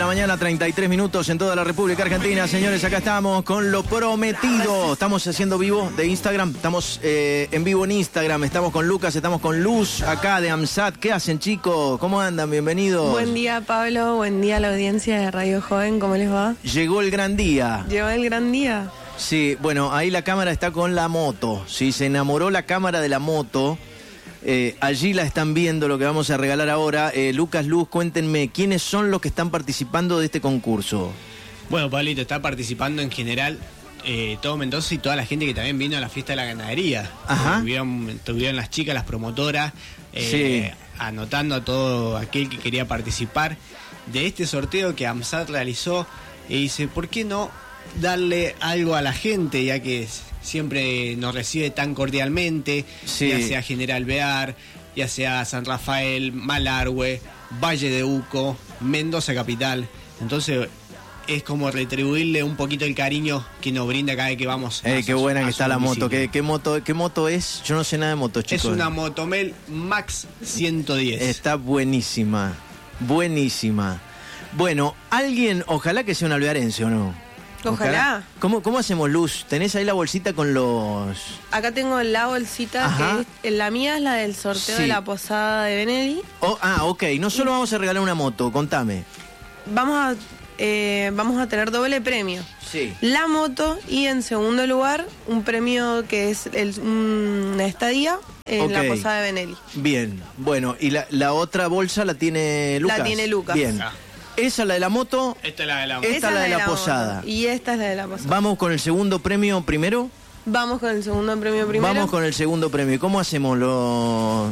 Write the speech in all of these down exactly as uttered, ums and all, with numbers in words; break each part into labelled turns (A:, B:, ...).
A: mañana, treinta y tres minutos en toda la República Argentina. Señores, acá estamos con lo prometido. Estamos haciendo vivo de Instagram. Estamos eh, en vivo en Instagram. Estamos con Lucas, estamos con Luz acá de AMSAT. ¿Qué hacen, chicos? ¿Cómo andan? Bienvenidos.
B: Buen día, Pablo. Buen día a la audiencia de Radio Joven. ¿Cómo les va?
A: Llegó el gran día.
B: Llegó el gran día.
A: Sí, bueno, ahí la cámara está con la moto. Sí, se enamoró la cámara de la moto. Eh, allí la están viendo, lo que vamos a regalar ahora. Eh, Lucas, Luz, cuéntenme, ¿quiénes son los que están participando de este concurso?
C: Bueno, Pablito, está participando en general eh, todo Mendoza y toda la gente que también vino a la fiesta de la ganadería.
A: Ajá.
C: Estuvieron, estuvieron las chicas, las promotoras, eh,
A: sí.
C: anotando a todo aquel que quería participar de este sorteo que AMSAT realizó. Y dice, ¿por qué no darle algo a la gente, ya que siempre nos recibe tan cordialmente,
A: sí.
C: ya sea General Bear, ya sea San Rafael, Malargüe, Valle de Uco, Mendoza Capital? Entonces es como retribuirle un poquito el cariño que nos brinda cada vez que vamos.
A: Eh,
C: a
A: qué
C: su,
A: buena que está la
C: domicilio.
A: moto. ¿Qué, qué moto. ¿Qué moto es? Yo no sé nada de motos, chicos.
C: Es una Motomel Max ciento diez.
A: Está buenísima, buenísima. Bueno, alguien, ojalá que sea un alvearense o no.
B: Ojalá.
A: ¿Cómo, ¿Cómo hacemos, Luz? ¿Tenés ahí la bolsita con los...?
B: Acá tengo la bolsita,
A: Ajá.
B: que es, la mía es la del sorteo
A: Sí.
B: de la posada de Benelli.
A: Oh, ah, ok. No solo vamos a regalar una moto, contame.
B: Vamos a, eh, vamos a tener doble premio.
A: Sí.
B: La moto y en segundo lugar un premio que es el, una estadía en
A: Ok.
B: la posada de Benelli.
A: Bien, bueno. ¿Y la, la otra bolsa la tiene Lucas?
B: La tiene Lucas.
A: Bien.
C: Ah.
A: Esa la de la moto,
C: Esta es la de la
A: Esta
B: Esa
A: es la de la
B: moto.
A: posada.
B: Y esta es la de la posada.
A: vamos con el segundo premio primero.
B: Vamos con el segundo premio primero.
A: Vamos con el segundo premio. ¿Y cómo hacemos lo...?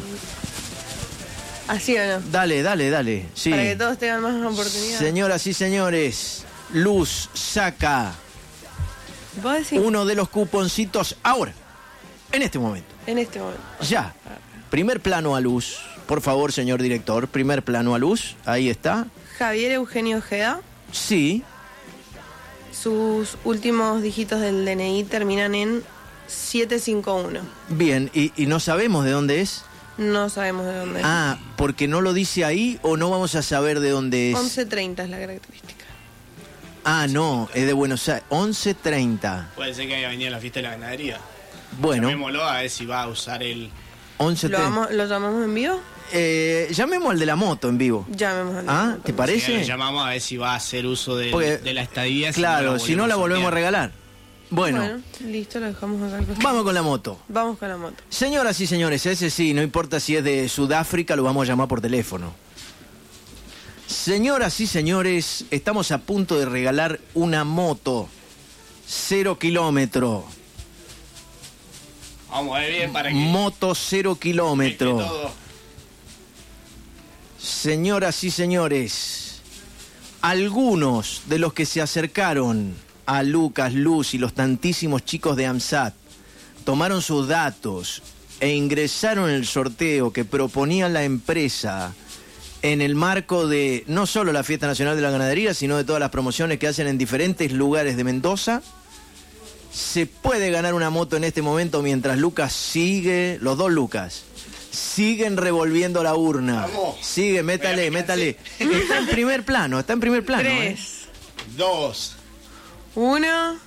B: ¿Así o no?
A: Dale, dale, dale. Sí.
B: Para que todos tengan más oportunidades.
A: Señoras y señores, Luz saca
B: ¿Vos decís?
A: uno de los cuponcitos ahora, en este momento.
B: En este momento.
A: Ya. Primer plano a Luz. Por favor, señor director. Primer plano a Luz. Ahí está.
B: Javier Eugenio Ojeda.
A: Sí.
B: Sus últimos dígitos del D N I terminan en siete cinco uno.
A: Bien. ¿Y, y no sabemos de dónde es?
B: No sabemos de dónde es.
A: Ah, ¿porque no lo dice ahí o no vamos a saber de dónde es?
B: once treinta es la característica.
A: Ah, no. Es de Buenos Aires. once treinta.
C: Puede ser que haya venido a la fiesta de la ganadería.
A: Bueno.
C: Llamémoslo a ver si va a usar el...
A: once
B: ¿Lo,
A: treinta.
B: vamos- ¿Lo llamamos en vivo?
A: Eh, llamemos al de la moto en vivo.
B: Llamemos al
A: Ah,
B: moto.
A: ¿te
C: Si
A: parece?
C: lo llamamos a ver si va a hacer uso de,
A: Porque-
C: de la estadía.
A: Claro, si no la volvemos a regalar. Bueno,
B: Bueno, listo, lo dejamos acá. al costado.
A: vamos con la moto.
B: Vamos con la moto.
A: Señoras y señores, ese sí, no importa si es de Sudáfrica, lo vamos a llamar por teléfono. Señoras y señores, estamos a punto de regalar una moto. Cero kilómetro.
C: Vamos a ver bien para que...
A: Moto cero
C: que
A: kilómetro.
C: todo-
A: Señoras y señores, algunos de los que se acercaron a Lucas, Luz y los tantísimos chicos de AMSAT tomaron sus datos e ingresaron en el sorteo que proponía la empresa en el marco de no solo la Fiesta Nacional de la Ganadería, sino de todas las promociones que hacen en diferentes lugares de Mendoza. Se puede ganar una moto en este momento mientras Lucas sigue, los dos Lucas, siguen revolviendo la urna.
C: Vamos.
A: Sigue, métale,
C: Voy a
A: métale. Está en primer plano, está en primer plano. ¿eh?
B: Tres,
C: Dos.
B: uno.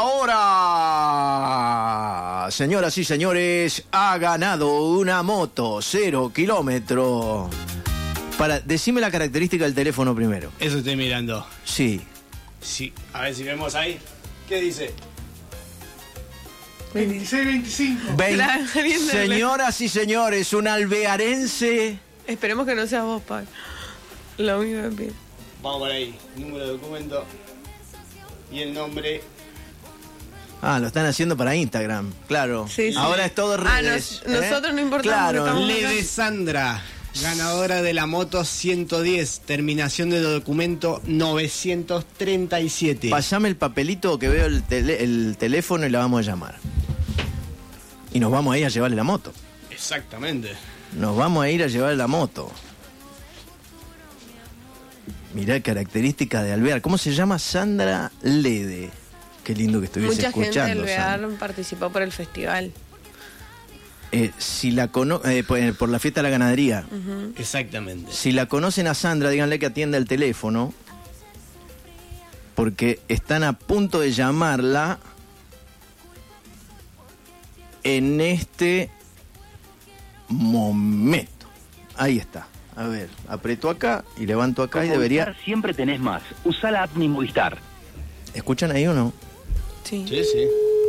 A: Ahora, señoras y señores, ha ganado una moto, cero kilómetro. Para, decime la característica del teléfono primero.
C: Eso estoy mirando.
A: Sí.
C: Sí. A ver si vemos ahí. ¿Qué dice?
D: veintiséis veinticinco.
A: Vein-
B: Claro, viéndole.
A: Señoras y señores, un alvearense.
B: Esperemos que no seas vos, Pablo. Lo único que pido.
C: Vamos por ahí. Número de documento. Y el nombre.
A: Ah, lo están haciendo para Instagram, claro.
B: Sí, sí.
A: Ahora es todo
B: Ah,
A: redes.
B: nos- nosotros no importamos,
A: Claro.
B: estamos-
C: Lede Sandra, ganadora de la moto ciento diez, terminación de documento novecientos treinta y siete.
A: Pasame el papelito que veo el, tele- el teléfono y la vamos a llamar. Y nos vamos a ir a llevarle la moto.
C: Exactamente.
A: Nos vamos a ir a llevar la moto. Mirá característica de Alvear. ¿Cómo se llama? Sandra Lede. Qué lindo que estuviese
B: Mucha gente
A: escuchando.
B: del
A: Sandra.
B: Bear participó por el festival.
A: Eh, si la cono eh, por, por la fiesta de la ganadería.
C: Exactamente.
A: Si la conocen a Sandra, díganle que atienda el teléfono. porque están a punto de llamarla en este momento. Ahí está. A ver, aprieto acá y levanto acá
D: Con
A: y debería...
D: Movistar siempre tenés más. Usa la app Mi Movistar.
A: ¿Escuchan ahí o no?
B: Sí.
C: Sí, sí.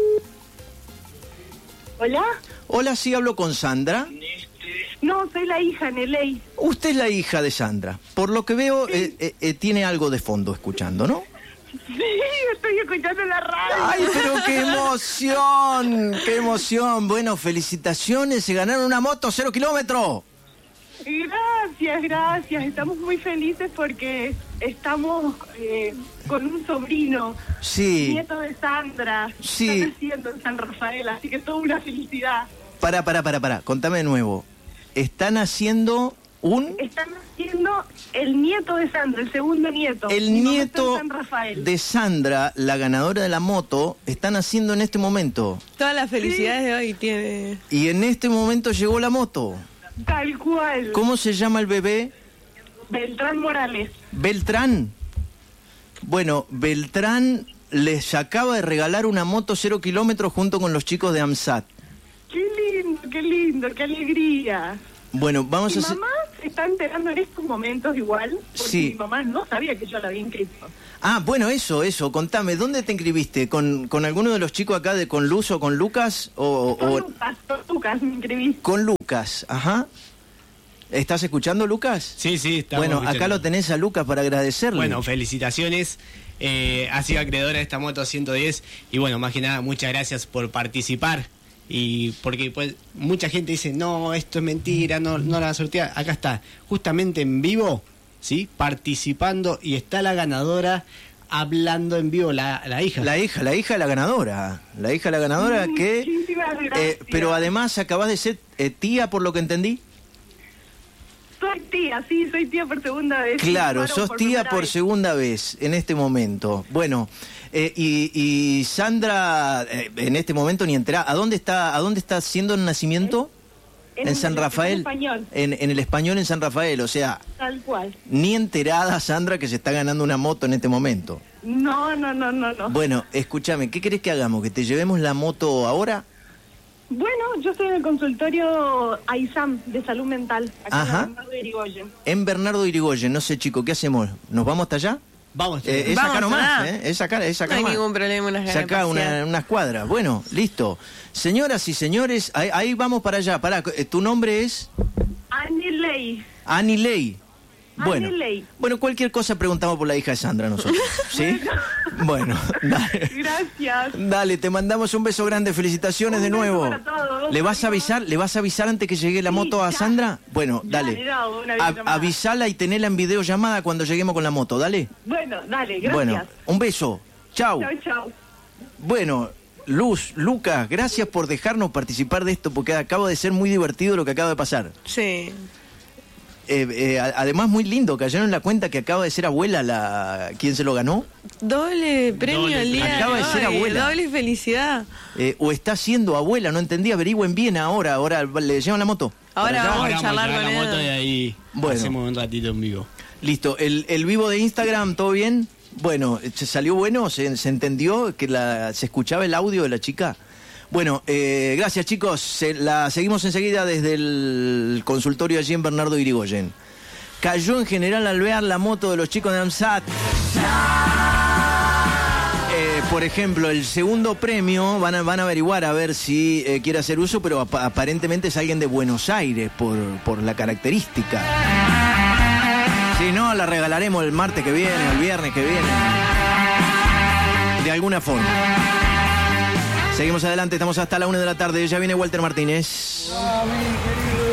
E: ¿Hola?
A: Hola, sí hablo con Sandra.
E: No, soy la hija, Neley.
A: Usted es la hija de Sandra. Por lo que veo, eh, eh, eh, tiene algo de fondo escuchando, ¿no?
E: Sí, estoy escuchando la radio.
A: ¡Ay, pero qué emoción! ¡Qué emoción! Bueno, felicitaciones, se ganaron una moto cero kilómetros.
E: Gracias, gracias. Estamos muy felices porque estamos eh, con un sobrino,
A: Sí.
E: nieto de Sandra.
A: Sí.
E: Está naciendo en San Rafael, así que es toda una felicidad.
A: Pará, pará, pará, pará. Contame de nuevo. Están haciendo un...
E: Están naciendo el nieto de Sandra, el segundo nieto.
A: El
E: Mi mamá está
A: nieto
E: en San Rafael.
A: de Sandra, la ganadora de la moto, están haciendo en este momento.
B: Todas las felicidades de hoy tiene.
A: Y en este momento llegó la moto.
E: Tal cual.
A: ¿Cómo se llama el bebé?
E: Beltrán Morales.
A: Beltrán. Bueno, Beltrán les acaba de regalar una moto cero kilómetros junto con los chicos de AMSAT.
E: Qué lindo, qué lindo, qué alegría.
A: Bueno, vamos
E: Mi
A: a hacer...
E: mamá se está enterando en estos momentos igual, porque
A: Sí.
E: mi mamá no sabía que yo la había inscrito.
A: Ah, bueno, eso, eso. Contame, ¿dónde te inscribiste? ¿Con, con alguno de los chicos acá de con Luz o con Lucas? O,
E: Con
A: o-
E: Lucas, con Lucas me inscribí.
A: Con Lucas, ajá. ¿Estás escuchando, Lucas?
C: Sí, sí, estamos
A: Bueno, acá
C: escuchando.
A: lo tenés a Lucas para agradecerle.
C: Bueno, felicitaciones. Eh, ha sido acreedora de esta moto ciento diez. Y bueno, más que nada, muchas gracias por participar. Y porque pues mucha gente dice, no, esto es mentira, no, no la sortea. Acá está, justamente en vivo, ¿sí? Participando, y está la ganadora hablando en vivo, la, la hija.
A: La hija, la hija de la ganadora. La hija de la ganadora que...
E: Muchísimas gracias.
A: eh, pero además acabas de ser eh, tía, por lo que entendí.
E: Soy tía, sí, soy tía por segunda vez.
A: Claro,
E: Varón
A: sos tía
E: primera
A: por
E: vez.
A: segunda vez en este momento. Bueno, eh, y, y Sandra, eh, en este momento ni entera. ¿A dónde está, a dónde está haciendo el nacimiento?
E: En,
A: En San
E: el
A: Rafael.
E: español,
A: En, en el español en San Rafael, o sea,
E: tal cual.
A: ni enterada Sandra que se está ganando una moto en este momento.
E: No, no, no, no, no.
A: Bueno, escúchame, ¿qué querés que hagamos? ¿Que te llevemos la moto ahora?
E: Bueno, yo estoy en el consultorio AISAM de salud mental, acá
A: Ajá.
E: en Bernardo de Irigoyen.
A: En Bernardo Irigoyen, no sé, chico, ¿qué hacemos? ¿Nos vamos hasta allá?
C: Vamos,
A: Eh, es
B: Vamos
A: acá nomás,
B: allá.
A: ¿eh? Es acá, es acá
B: No hay
A: nomás.
B: ningún problema, unas ganas de
A: Saca una,
B: pasear.
A: unas cuadras. Bueno, listo. Señoras y señores, ahí, ahí vamos para allá. Pará, eh, ¿tu nombre es?
E: Annie Ley.
A: Annie Ley. Bueno,
E: Annie Ley.
A: bueno, cualquier cosa preguntamos por la hija de Sandra nosotros. ¿Sí? Bueno, dale.
E: Gracias.
A: Dale, te mandamos un beso grande, felicitaciones
E: Un
A: de
E: beso
A: nuevo.
E: para todos.
A: ¿Le vas a avisar, le vas a avisar antes que llegue la
E: Sí,
A: moto a
E: ya.
A: Sandra? Bueno,
E: Ya,
A: dale.
E: le hago una
A: A-
E: videollamada.
A: avisala y tenela en videollamada cuando lleguemos con la moto, dale.
E: Bueno, dale, gracias.
A: Bueno, un beso. Chau.
E: Chao, chao.
A: Bueno, Luz, Lucas, gracias por dejarnos participar de esto porque acaba de ser muy divertido lo que acaba de pasar.
B: Sí.
A: Eh, eh, a- además, muy lindo, cayeron en la cuenta que acaba de ser abuela la quien se lo ganó.
B: Doble premio
C: Doble
B: el día
C: premio.
A: Acaba de ser
B: hoy,
A: abuela.
B: Doble felicidad.
A: Eh, o está siendo abuela, no entendí, averigüen bien ahora, ahora le llevan la moto.
B: Ahora
A: Para allá.
B: vamos a
C: Ahora
B: charlar
C: llevar
B: con
C: la
B: él.
C: moto y ahí
A: Bueno.
C: hacemos un ratito en vivo.
A: Listo, el, el vivo de Instagram, ¿todo bien? Bueno, ¿se salió bueno? ¿Se, se entendió que la, se escuchaba el audio de la chica? Bueno, eh, gracias chicos, Se- la seguimos enseguida desde el consultorio allí en Bernardo Irigoyen. Cayó en General Alvear la moto de los chicos de AMSAT. Eh, por ejemplo, el segundo premio, van a, van a averiguar a ver si eh, quiere hacer uso, pero ap- aparentemente es alguien de Buenos Aires por, por la característica. Si no, la regalaremos el martes que viene, el viernes que viene. De alguna forma. Seguimos adelante, estamos hasta la una de la tarde. Ya viene Walter Martínez.
F: Ah, mi querido